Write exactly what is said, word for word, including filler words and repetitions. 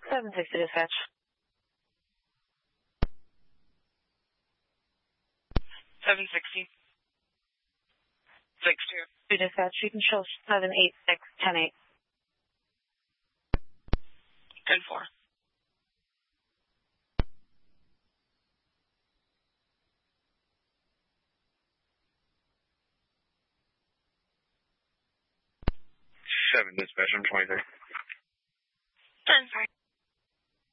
seven sixty dispatch. seven sixty. six two. Two dispatch, you can show seven eight six ten eight. ten four. seven dispatch, I'm twenty-three. ten five.